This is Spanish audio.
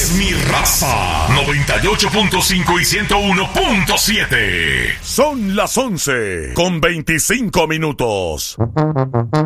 es mi raza. 98.5 y 101.7. Son las 11:25.